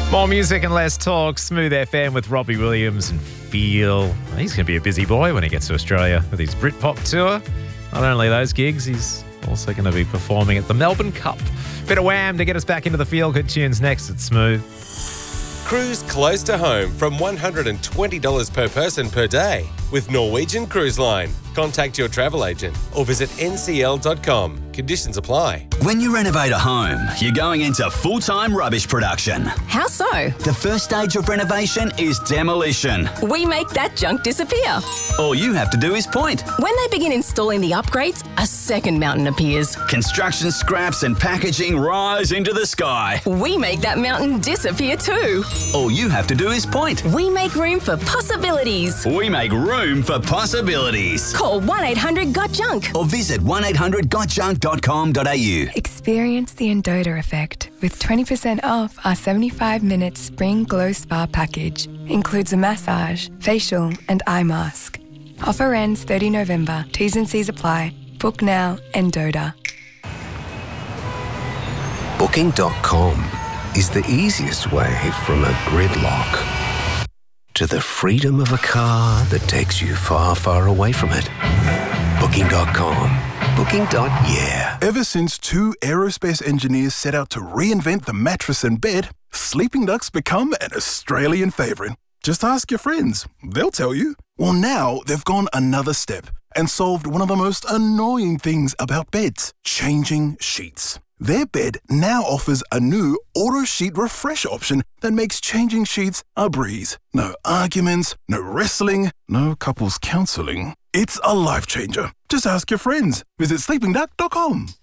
More music and less talk. Smooth FM with Robbie Williams and Feel. He's going to be a busy boy when he gets to Australia with his Britpop tour. Not only those gigs, he's also going to be performing at the Melbourne Cup. Bit of Wham to get us back into the feel-good tunes next at Smooth. Cruise close to home from $120 per person per day with Norwegian Cruise Line. Contact your travel agent or visit ncl.com. Conditions apply. When you renovate a home, you're going into full-time rubbish production. How so? The first stage of renovation is demolition. We make that junk disappear. All you have to do is point. When they begin installing the upgrades, a second mountain appears. Construction scraps and packaging rise into the sky. We make that mountain disappear too. All you have to do is point. We make room for possibilities. We make room for possibilities. Call 1-800-GOT-JUNK. Or visit 1800gotjunk.com.au. Experience the Endota effect with 20% off our 75-minute Spring Glow Spa package. Includes a massage, facial and eye mask. Offer ends 30 November. T's and C's apply. Book now, Endota. Booking.com is the easiest way from a gridlock to the freedom of a car that takes you far, far away from it. Booking.com. Booking.yeah. Ever since two aerospace engineers set out to reinvent the mattress and bed, Sleeping Duck's become an Australian favourite. Just ask your friends. They'll tell you. Well, now they've gone another step and solved one of the most annoying things about beds, changing sheets. Their bed now offers a new auto sheet refresh option that makes changing sheets a breeze. No arguments, no wrestling, no couples counselling. It's a life changer. Just ask your friends. Visit sleepingduck.com.